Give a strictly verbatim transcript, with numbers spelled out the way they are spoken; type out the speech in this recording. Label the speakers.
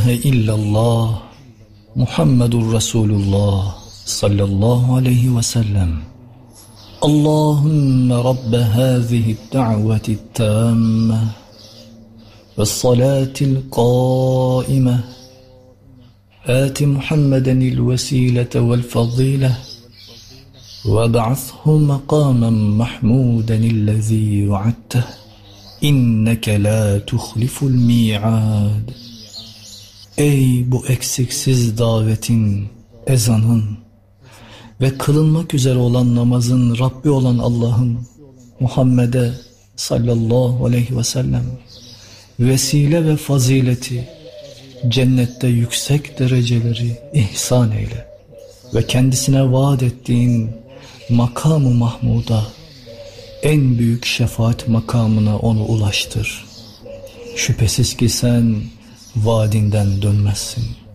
Speaker 1: illallah Muhammedur Resulullah sallallahu aleyhi ve sellem. Allahümme Rabbe hâzihi da'veti tâmme ve salatil qâime âti Muhammedenil vesilete vel fazîle ve ba'athu makâmen mahmûdenillezî va'atteh inneke lâ tuhliful mi'âd. Ey bu eksiksiz davetin, ezanın ve kılınmak üzere olan namazın Rabbi olan Allah'ım, Muhammed'e sallallahu aleyhi ve sellem vesile ve fazileti, cennette yüksek dereceleri ihsan eyle ve kendisine vaat ettiğin makam-ı mahmuda, en büyük şefaat makamına onu ulaştır. Şüphesiz ki sen vaadinden dönmezsin.